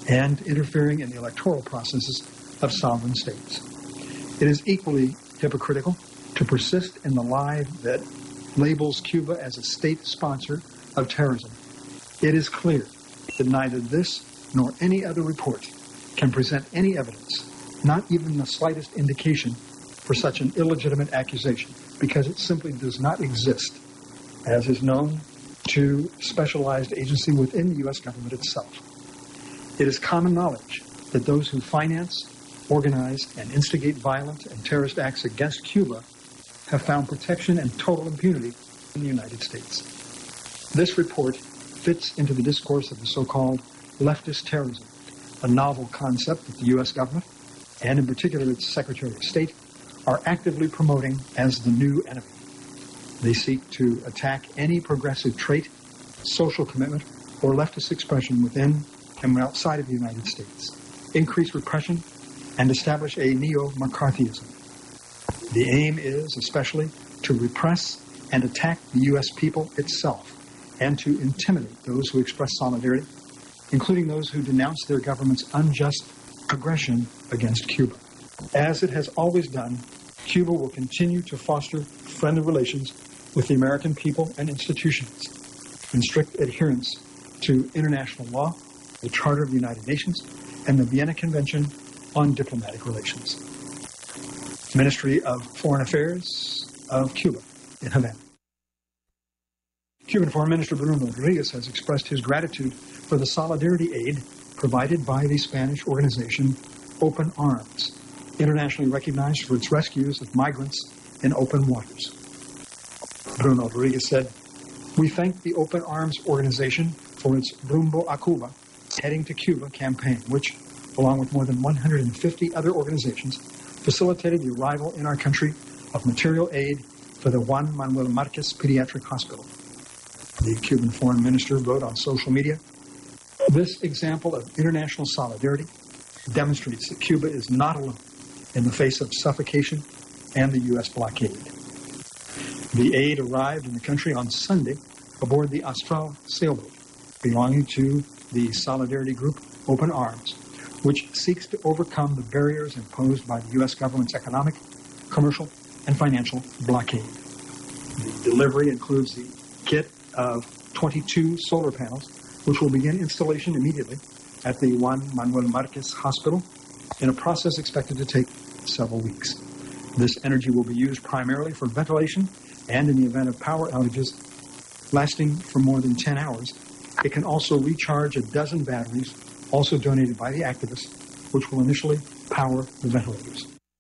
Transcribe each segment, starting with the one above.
and interfering in the electoral processes of sovereign states. It is equally hypocritical to persist in the lie that labels Cuba as a state sponsor of terrorism. It is clear that neither this nor any other report can present any evidence, not even the slightest indication for such an illegitimate accusation, because it simply does not exist, as is known to specialized agency within the U.S. government itself. It is common knowledge that those who finance, organize, and instigate violent and terrorist acts against Cuba have found protection and total impunity in the United States. This report fits into the discourse of the so-called leftist terrorism, a novel concept that the U.S. government, and in particular its Secretary of State, are actively promoting as the new enemy. They seek to attack any progressive trait, social commitment, or leftist expression within and outside of the United States, increase repression, and establish a neo-McCarthyism. The aim is especially to repress and attack the U.S. people itself and to intimidate those who express solidarity, including those who denounce their government's unjust aggression against Cuba. As it has always done, Cuba will continue to foster friendly relations with the American people and institutions in strict adherence to international law, the Charter of the United Nations, and the Vienna Convention on Diplomatic Relations. Ministry of Foreign Affairs of Cuba in Havana. Cuban Foreign Minister Bruno Rodriguez has expressed his gratitude for the solidarity aid provided by the Spanish organization Open Arms, internationally recognized for its rescues of migrants in open waters. Bruno Rodriguez said, "We thank the Open Arms organization for its Rumbo a Cuba, Heading to Cuba campaign, which, along with more than 150 other organizations, facilitated the arrival in our country of material aid for the Juan Manuel Marquez Pediatric Hospital." The Cuban foreign minister wrote on social media, "This example of international solidarity demonstrates that Cuba is not alone in the face of suffocation and the U.S. blockade." The aid arrived in the country on Sunday aboard the Astral sailboat belonging to the solidarity group Open Arms, which seeks to overcome the barriers imposed by the U.S. government's economic, commercial, and financial blockade. The delivery includes the kit of 22 solar panels, which will begin installation immediately at the Juan Manuel Marquez Hospital in a process expected to take several weeks. This energy will be used primarily for ventilation, and in the event of power outages lasting for more than 10 hours, it can also recharge a dozen batteries, also donated by the activists, which will initially power the ventilators.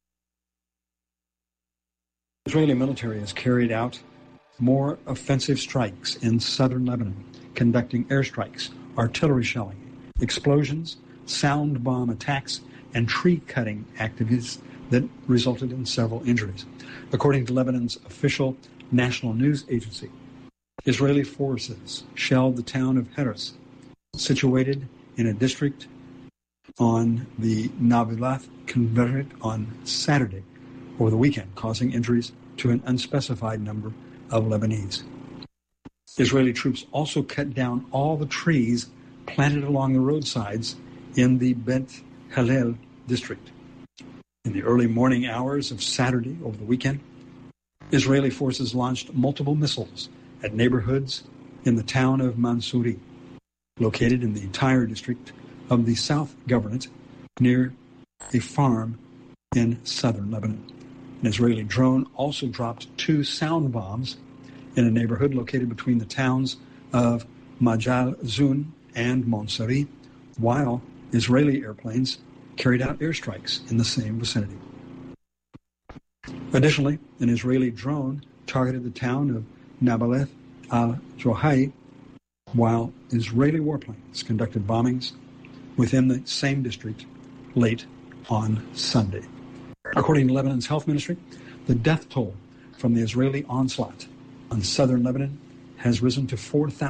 The Israeli military has carried out more offensive strikes in southern Lebanon, conducting airstrikes, artillery shelling, explosions, sound bomb attacks, and tree-cutting activities that resulted in several injuries. According to Lebanon's official national news agency, Israeli forces shelled the town of Heres, situated in a district on the Nabilath Converted on Saturday over the weekend, causing injuries to an unspecified number of Lebanese. Israeli troops also cut down all the trees planted along the roadsides in the Beit Hillel district. In the early morning hours of Saturday over the weekend, Israeli forces launched multiple missiles at neighborhoods in the town of Mansouri, located in the entire district of the South Governorate near a farm in southern Lebanon. An Israeli drone also dropped 2 sound bombs in a neighborhood located between the towns of Majal Zun and Mansouri, while Israeli airplanes carried out airstrikes in the same vicinity. Additionally, an Israeli drone targeted the town of Nabaleth al-Johai, while Israeli warplanes conducted bombings within the same district late on Sunday. According to Lebanon's health ministry, the death toll from the Israeli onslaught on southern Lebanon has risen to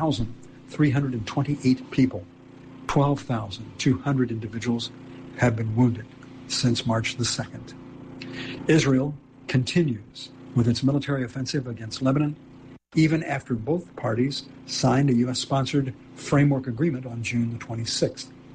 4,328 people. 12,200 individuals have been wounded since March the 2nd. Israel continues with its military offensive against Lebanon, even after both parties signed a U.S.-sponsored framework agreement on June the 26th.